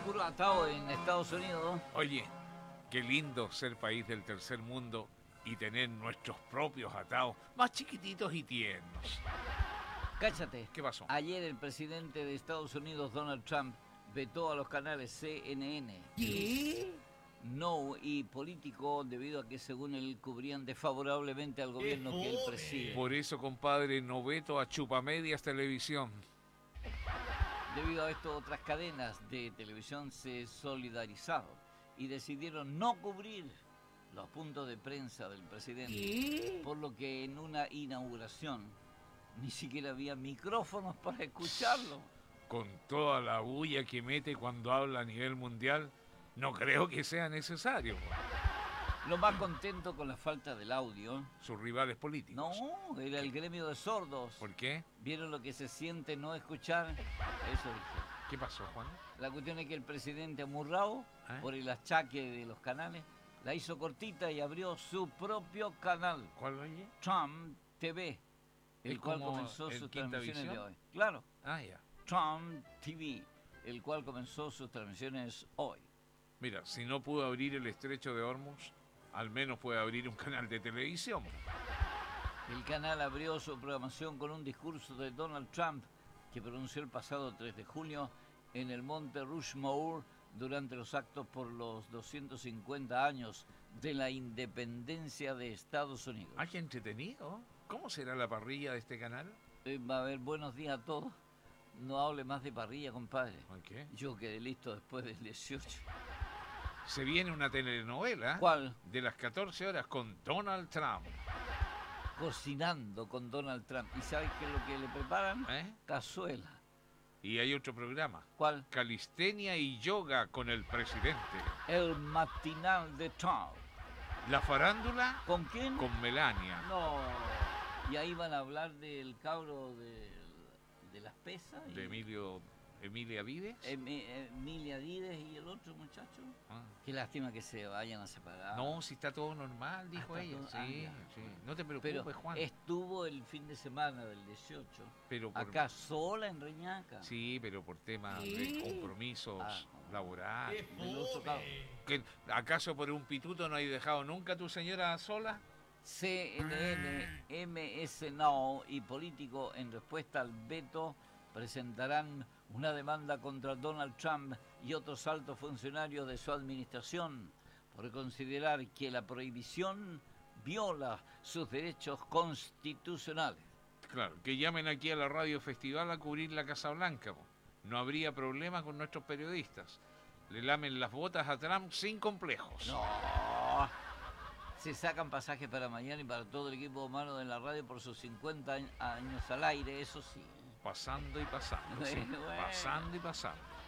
puro atado en Estados Unidos. Oye, qué lindo ser país del tercer mundo y tener nuestros propios atados, más chiquititos y tiernos. Cáchate. ¿Qué pasó? Ayer el presidente de Estados Unidos, Donald Trump, vetó a los canales CNN. ¿Qué? No y Político debido a que según él cubrían desfavorablemente al gobierno que él preside. Por eso, compadre, no veto a Chupamedias Televisión. Debido a esto, otras cadenas de televisión se solidarizaron y decidieron no cubrir los puntos de prensa del presidente. ¿Qué? Por lo que en una inauguración ni siquiera había micrófonos para escucharlo. Con toda la bulla que mete cuando habla a nivel mundial, no creo que sea necesario. Lo más contento con la falta del audio. Sus rivales políticos. No, era el gremio de sordos. ¿Por qué? ¿Vieron lo que se siente no escuchar? Eso dije. ¿Qué pasó, Juan? La cuestión es que el presidente amurrado, por el achaque de los canales, la hizo cortita y abrió su propio canal. ¿Cuál, oye? Trump TV, el ¿Es cual como comenzó el sus Quinta transmisiones de Visión? hoy. Claro, Ah, ya. Trump TV, el cual comenzó sus transmisiones hoy. Mira, si no pudo abrir el estrecho de Hormuz, al menos puede abrir un canal de televisión. El canal abrió su programación con un discurso de Donald Trump que pronunció el pasado 3 de junio en el monte Rushmore durante los actos por los 250 años de la independencia de Estados Unidos. ¡Ah, qué entretenido! ¿Cómo será la parrilla de este canal? Va a haber buenos días a todos. No hable más de parrilla, compadre. ¿Por qué? Yo quedé listo después del 18. Se viene una telenovela. ¿Cuál? De las 14 horas con Donald Trump. Cocinando con Donald Trump. ¿Y sabes qué es lo que le preparan? Cazuela. Y hay otro programa. ¿Cuál? Calistenia y yoga con el presidente. El matinal de Trump. La farándula. ¿Con quién? Con Melania. No. Y ahí van a hablar del cabro de las pesas. De Emilia Vides. Emilia Vides y el otro muchacho. Qué lástima que se vayan a separar. No, si está todo normal, dijo Está ella. todo- Sí, ya. sí. No te preocupes, Pero Juan. estuvo el fin de semana del 18 Pero por- acá sola en Reñaca. Sí, pero por temas de compromisos laborales. Del otro lado. ¿Acaso por un pituto no hay dejado nunca a tu señora sola? CNN, MS Now y Político, en respuesta al veto, presentarán una demanda contra Donald Trump y otros altos funcionarios de su administración por considerar que la prohibición viola sus derechos constitucionales. Claro, que llamen aquí a la Radio Festival a cubrir la Casa Blanca. No habría problema con nuestros periodistas. Le lamen las botas a Trump sin complejos. No. Se sacan pasajes para mañana y para todo el equipo humano de la radio por sus 50 años al aire, eso sí. Pasando y pasando, sí. Bueno. Pasando y pasando.